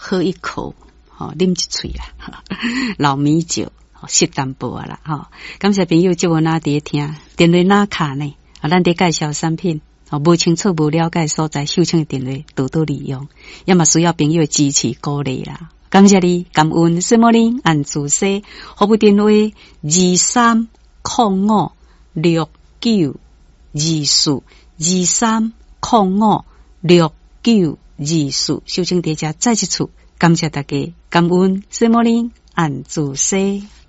喝一口，啉一喙啦，老米酒，适淡薄啦，感谢朋友即我哪伫听，电话哪卡呢？咱伫介绍产品，无清楚无了解所在，秀清的电话多多利用，也嘛需要朋友支持鼓励啦。感谢你，感恩什么呢？按自西，服务电话23052423056924，秀清大家再一次感谢大家，感恩什么呢？按自西。